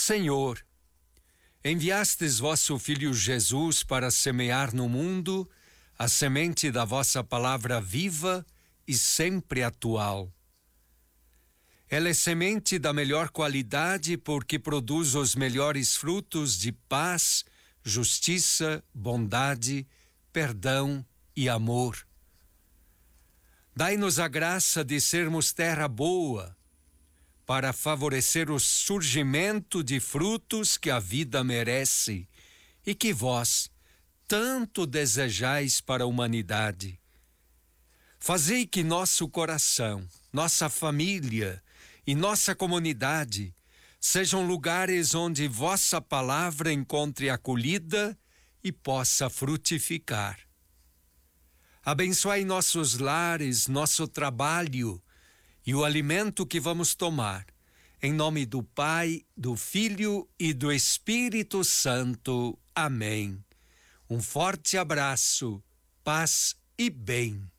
Senhor, enviastes vosso Filho Jesus para semear no mundo a semente da vossa palavra viva e sempre atual. Ela é semente da melhor qualidade porque produz os melhores frutos de paz, justiça, bondade, perdão e amor. Dai-nos a graça de sermos terra boa, para favorecer o surgimento de frutos que a vida merece e que vós tanto desejais para a humanidade. Fazei que nosso coração, nossa família e nossa comunidade sejam lugares onde vossa palavra encontre acolhida e possa frutificar. Abençoai nossos lares, nosso trabalho e o alimento que vamos tomar, em nome do Pai, do Filho e do Espírito Santo. Amém. Um forte abraço, paz e bem.